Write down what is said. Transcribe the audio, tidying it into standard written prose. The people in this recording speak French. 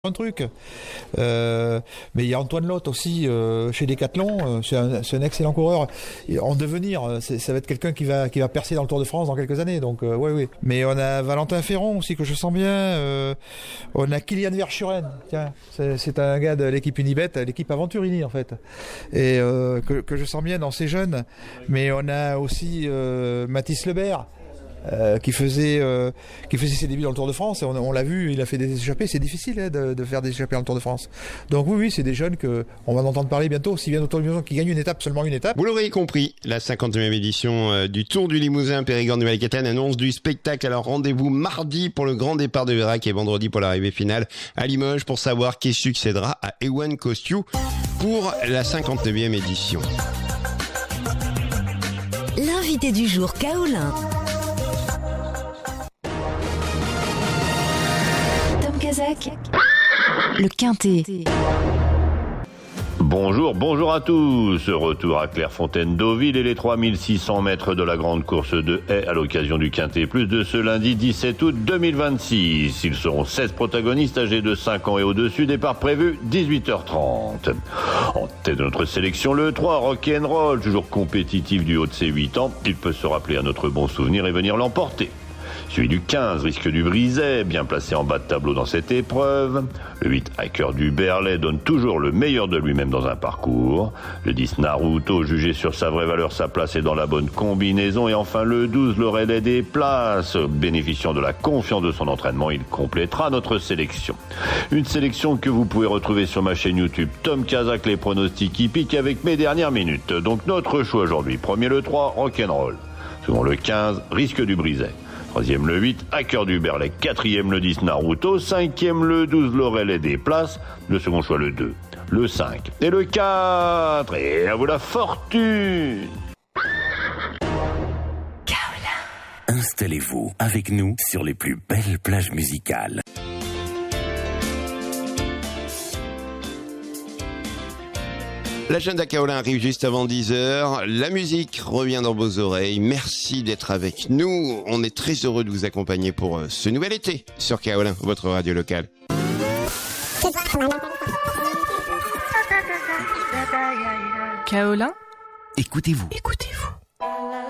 un truc. Mais il y a Antoine Lotte aussi chez Decathlon, c'est un excellent coureur. Et en devenir, ça va être quelqu'un qui va percer dans le Tour de France dans quelques années. Donc oui. Mais on a Valentin Ferron aussi que je sens bien. On a Kilian Verschuren, tiens, c'est un gars de l'équipe Unibet, l'équipe Aventurini en fait, et que je sens bien dans ces jeunes. Mais on a aussi Mathis Lebert. Qui faisait ses débuts dans le Tour de France, et on l'a vu, il a fait des échappées. C'est difficile de faire des échappées dans le Tour de France. Donc oui, c'est des jeunes que on va en entendre parler bientôt, aussi bien autour du Limousin qui gagnent une étape, seulement une étape. Vous l'aurez compris, la 59e édition du Tour du Limousin Périgord Nouvelle-Aquitaine annonce du spectacle. Alors rendez-vous mardi pour le grand départ de Vérac et vendredi pour l'arrivée finale à Limoges pour savoir qui succédera à Ewan Kostiou pour la 59e édition. L'invité du jour, Kaolin. Le Quintet. Bonjour à tous. Retour à Clairefontaine-Deauville et les 3600 mètres de la grande course de haies à l'occasion du Quintet Plus de ce lundi 17 août 2026. Ils seront 16 protagonistes âgés de 5 ans et au-dessus, départ prévu 18h30. En tête de notre sélection, le 3, Rock'n'Roll, toujours compétitif du haut de ses 8 ans. Il peut se rappeler à notre bon souvenir et venir l'emporter. Celui du 15, Risque du Brisay, bien placé en bas de tableau dans cette épreuve. Le 8, Hacker du Berlay, donne toujours le meilleur de lui-même dans un parcours. Le 10, Naruto, jugé sur sa vraie valeur, sa place est dans la bonne combinaison. Et enfin le 12, le Relais des Places. Bénéficiant de la confiance de son entraînement, il complétera notre sélection. Une sélection que vous pouvez retrouver sur ma chaîne YouTube Tom Kazak, les pronostics hippiques avec mes dernières minutes. Donc notre choix aujourd'hui. Premier le 3, Rock'n'Roll. Second le 15, Risque du Brisay. Troisième le 8, Hacker du Berlay. Quatrième le 10, Naruto. Cinquième le 12, le Relais des Places. Le second choix le 2, le 5 et le 4. Et à vous la fortune. Installez-vous avec nous sur les plus belles plages musicales. L'agenda Kaolin arrive juste avant 10h. La musique revient dans vos oreilles. Merci d'être avec nous. On est très heureux de vous accompagner pour ce nouvel été sur Kaolin, votre radio locale. Kaolin, Écoutez-vous.